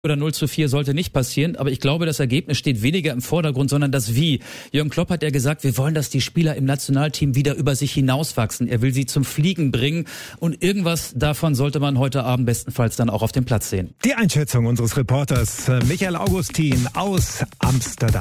oder 0:4 sollte nicht passieren, aber ich glaube, das Ergebnis steht weniger im Vordergrund, sondern das Wie. Jürgen Klopp hat ja gesagt, wir wollen, dass die Spieler im Nationalteam wieder über sich hinauswachsen. Er will sie zum Fliegen bringen und irgendwas davon sollte man heute Abend bestenfalls dann auch auf dem Platz sehen. Die Einschätzung unseres Reporters Michael Augustin aus Amsterdam.